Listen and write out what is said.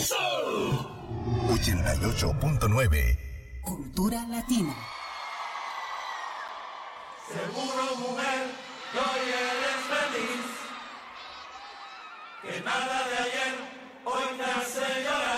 88.9 Cultura Latina. Seguro, mujer, que hoy eres feliz, que nada de ayer hoy te hace llorar.